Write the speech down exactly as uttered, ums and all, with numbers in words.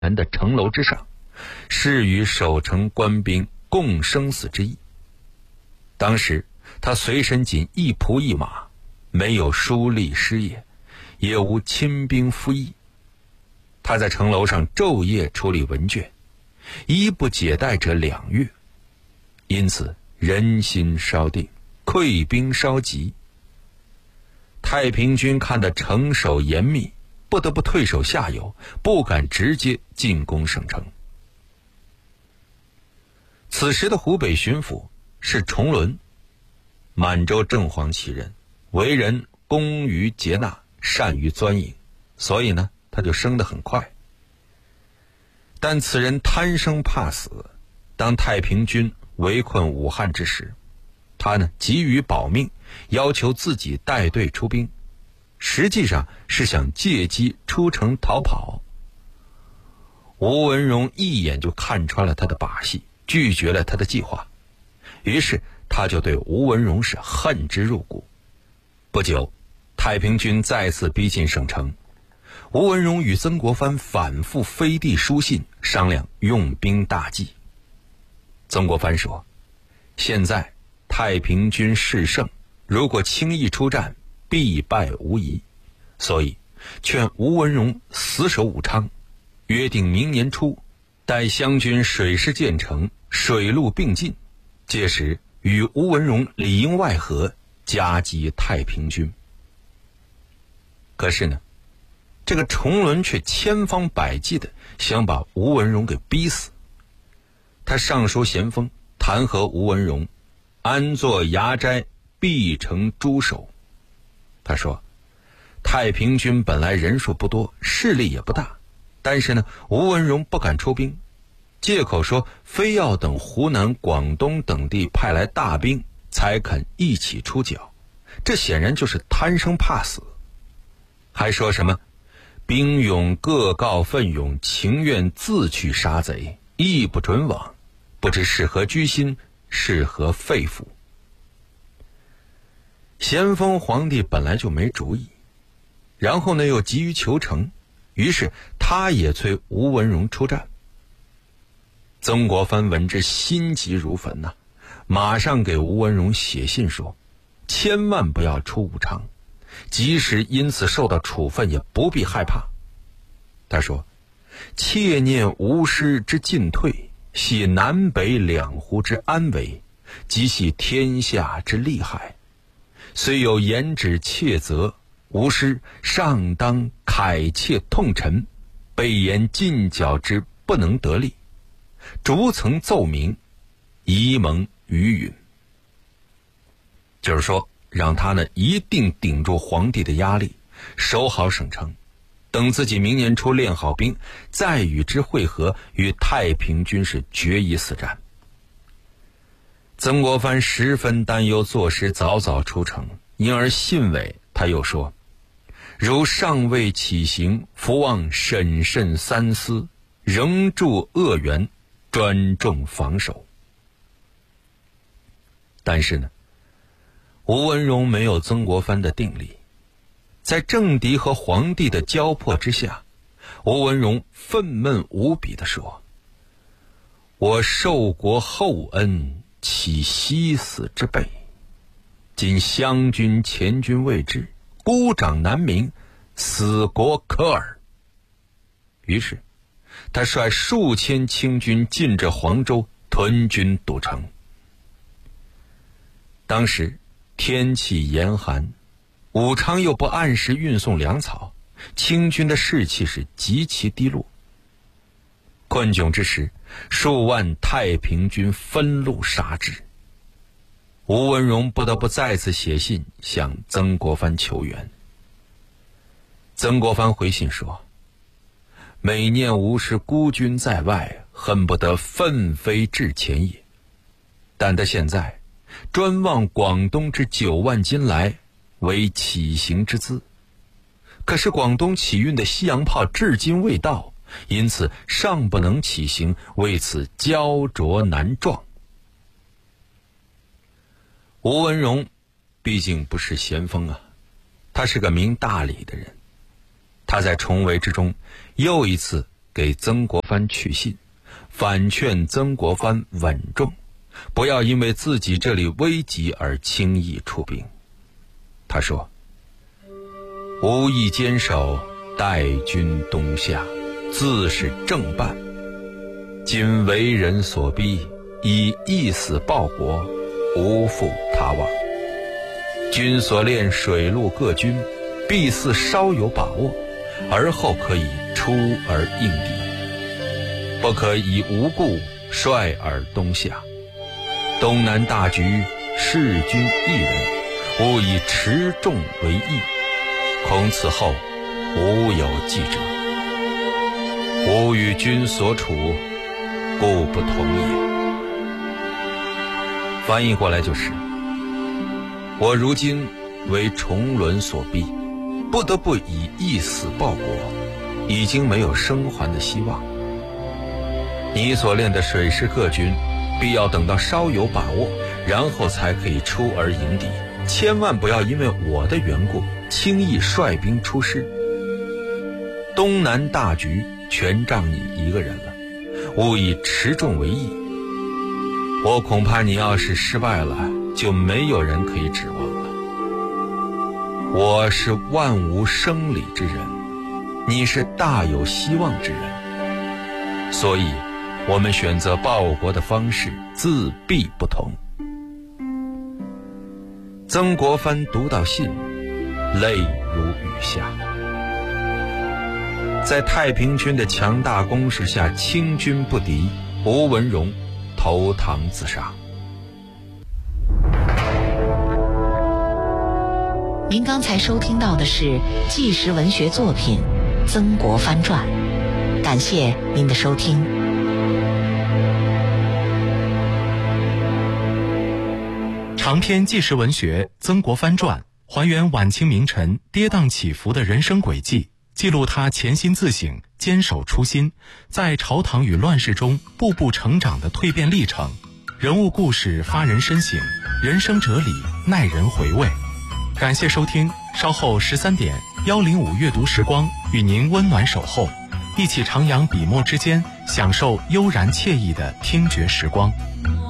园的城楼之上，誓与守城官兵共生死之意。当时他随身仅一仆一马，没有书吏师业，也无亲兵附役。他在城楼上昼夜处理文卷，一不解带者两月，因此人心稍定，溃兵稍急。太平军看得城守严密，不得不退守下游，不敢直接进攻省城。此时的湖北巡抚是崇伦，满洲正黄旗人，为人工于节纳，善于钻营，所以呢他就升得很快。但此人贪生怕死，当太平军围困武汉之时，他呢急于保命，要求自己带队出兵，实际上是想借机出城逃跑。吴文荣一眼就看穿了他的把戏，拒绝了他的计划，于是他就对吴文荣是恨之入骨。不久，太平军再次逼近省城，吴文荣与曾国藩反复飞递书信，商量用兵大计。曾国藩说，现在太平军势盛，如果轻易出战，必败无疑，所以劝吴文荣死守武昌，约定明年初待湘军水师建成，水陆并进，届时与吴文荣里应外合，夹击太平军。可是呢，这个崇伦却千方百计的想把吴文荣给逼死。他上书咸丰，弹劾吴文荣安坐牙斋，必成诸守。他说，太平军本来人数不多，势力也不大，但是呢，吴文荣不敢出兵，借口说非要等湖南、广东等地派来大兵才肯一起出剿，这显然就是贪生怕死。还说什么兵勇各告奋勇，情愿自去杀贼，亦不准往，不知是何居心，是何肺腑。咸丰皇帝本来就没主意，然后呢又急于求成，于是他也催吴文荣出战。曾国藩闻之心急如焚呐、啊，马上给吴文荣写信说，千万不要出武昌，即使因此受到处分，也不必害怕。他说，切念吴师之进退，系南北两湖之安危，即系天下之利害。虽有言指切责，吴师尚当慨切痛陈，被言进剿之不能得力，逐层奏明，宜蒙余允。就是说，让他呢一定顶住皇帝的压力，守好省城，等自己明年初练好兵，再与之会合，与太平军是决一死战。曾国藩十分担忧作师早早出城，因而信尾他又说，如尚未起行，伏望审慎三思，仍驻鄂源，专重防守。但是呢，吴文荣没有曾国藩的定力，在政敌和皇帝的交迫之下，吴文荣愤懑无比地说，我受国厚恩，岂惜死之辈？今湘军前军未至，孤掌难鸣，死国可耳。于是他率数千清军进至黄州，屯军堵城。当时天气严寒，武昌又不按时运送粮草，清军的士气是极其低落。困窘之时，数万太平军分路杀至。吴文荣不得不再次写信向曾国藩求援。曾国藩回信说，每念吴师孤军在外，恨不得奋飞至前也。但他现在专望广东之九万斤来为起行之资，可是广东起运的西洋炮至今未到，因此尚不能起行，为此焦灼难状。吴文荣毕竟不是咸丰啊，他是个明大理的人。他在重围之中又一次给曾国藩去信，反劝曾国藩稳重，不要因为自己这里危急而轻易出兵。他说：吾意坚守，待军东下，自是正办。今为人所逼，以一死报国，无负他望。君所练水陆各军，必似稍有把握，而后可以出而应敌，不可以无故率尔东下。东南大局，势均一人，勿以持重为义，恐此后无有计者。吾与君所处，故不同也。翻译过来就是：我如今为重伦所逼，不得不以一死报国，已经没有生还的希望。你所练的水师各军，必要等到稍有把握，然后才可以出而迎敌，千万不要因为我的缘故轻易率兵出师。东南大局全仗你一个人了，勿以持重为义。我恐怕你要是失败了，就没有人可以指望了。我是万无生理之人，你是大有希望之人，所以我们选择报国的方式自必不同。曾国藩读到信，泪如雨下。在太平军的强大攻势下，清军不敌，吴文荣投唐自杀。 您刚才收听到的是纪实文学作品《曾国藩传》，感谢您的收听。 长篇纪实文学《曾国藩传》还原晚清名臣跌宕起伏的人生轨迹，记录他潜心自省、坚守初心，在朝堂与乱世中步步成长的蜕变历程。人物故事发人深省，人生哲理耐人回味。感谢收听，稍后十三点幺零五阅读时光与您温暖守候，一起徜徉笔墨之间，享受悠然惬意的听觉时光。